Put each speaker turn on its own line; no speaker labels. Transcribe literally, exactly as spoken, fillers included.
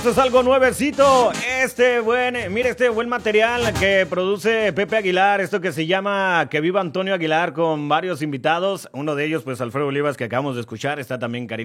Esto es algo nuevecito. Este buen, mire este buen material que produce Pepe Aguilar. Esto que se llama Que Viva Antonio Aguilar, con varios invitados. Uno de ellos, pues Alfredo Olivas, que acabamos de escuchar. Está también Karina